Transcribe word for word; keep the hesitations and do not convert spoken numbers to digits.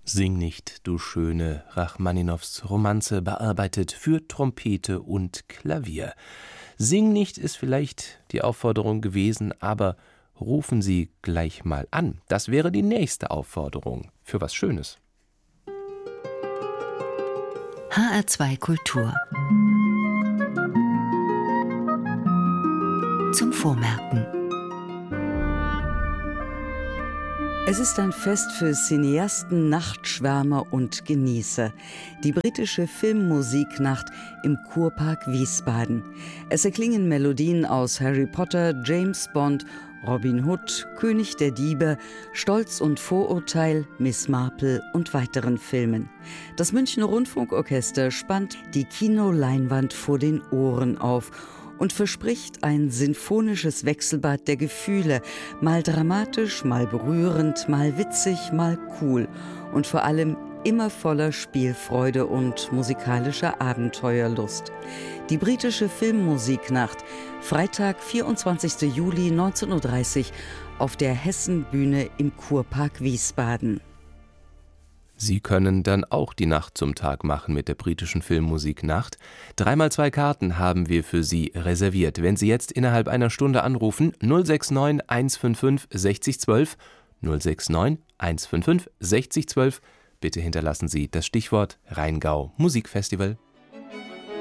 Sing nicht, du schöne, Rachmaninows Romanze, bearbeitet für Trompete und Klavier. Sing nicht ist vielleicht die Aufforderung gewesen, aber rufen Sie gleich mal an. Das wäre die nächste Aufforderung für was Schönes. H R zwei Kultur zum Vormerken. Es ist ein Fest für Cineasten, Nachtschwärmer und Genießer. Die britische Filmmusiknacht im Kurpark Wiesbaden. Es erklingen Melodien aus Harry Potter, James Bond, Robin Hood, König der Diebe, Stolz und Vorurteil, Miss Marple und weiteren Filmen. Das Münchner Rundfunkorchester spannt die Kinoleinwand vor den Ohren auf und verspricht ein sinfonisches Wechselbad der Gefühle, mal dramatisch, mal berührend, mal witzig, mal cool und vor allem immer voller Spielfreude und musikalischer Abenteuerlust. Die britische Filmmusiknacht, Freitag, vierundzwanzigsten Juli neunzehn Uhr dreißig auf der Hessenbühne im Kurpark Wiesbaden. Sie können dann auch die Nacht zum Tag machen mit der britischen Filmmusiknacht. Dreimal zwei Karten haben wir für Sie reserviert. Wenn Sie jetzt innerhalb einer Stunde anrufen, null sechs neun eins fünf fünf sechzig zwölf, null sechs neun eins fünf fünf sechzig zwölf, bitte hinterlassen Sie das Stichwort Rheingau Musikfestival.